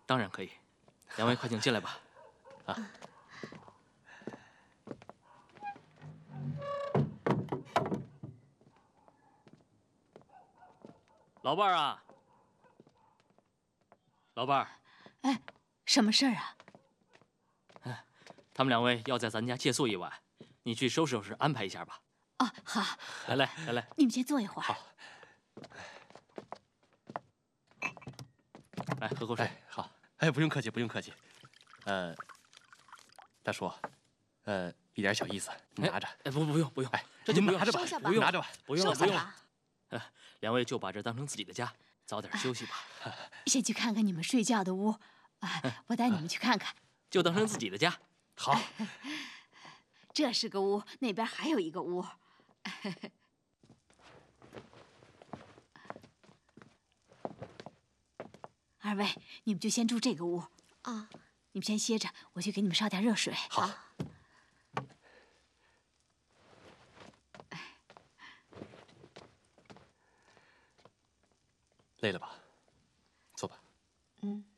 当然可以，两位快请进来吧。啊。老伴儿啊，老伴儿。 哎，什么事儿啊？ 他们两位要在咱家借宿一晚，你去收拾收拾，安排一下吧。 哦，好。 来， 你们先坐一会儿。 好。来，喝口水。 好。哎，不用客气，不用客气。大叔，一点小意思，你拿着。 哎，不用， 哎， 这就拿着吧， 不用拿着吧， 不用了， 收下吧。 两位就把这当成自己的家，早点休息吧。 先去看看你们睡觉的屋，我带你们去看看。 就当成自己的家。 好。 这是个屋，那边还有一个屋。二位，你们就先住这个屋啊。你们先歇着，我去给你们烧点热水。 好。累了吧？坐吧。